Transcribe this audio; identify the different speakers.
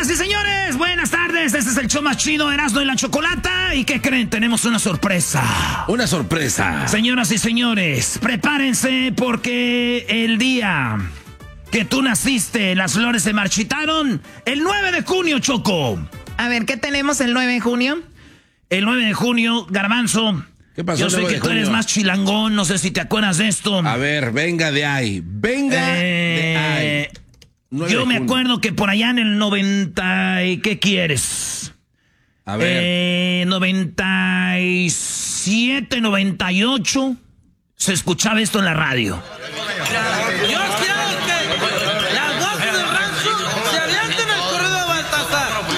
Speaker 1: Señoras y señores, buenas tardes. Este es el show más chido, Erasmo y la Chocolata. ¿Y qué creen? Tenemos una sorpresa.
Speaker 2: Una sorpresa.
Speaker 1: Señoras y señores, prepárense porque el día que tú naciste, las flores se marchitaron. El 9 de junio, Choco.
Speaker 3: A ver, ¿qué tenemos el 9 de junio?
Speaker 1: El 9 de junio, Garbanzo.
Speaker 2: ¿Qué pasó?
Speaker 1: Yo sé que tú eres más chilangón, no sé si te acuerdas de esto.
Speaker 2: A ver, venga de ahí. Venga de ahí.
Speaker 1: Yo me acuerdo que por allá en el 90... ¿Qué quieres?
Speaker 2: A ver.
Speaker 1: 97, 98... se escuchaba esto en la radio.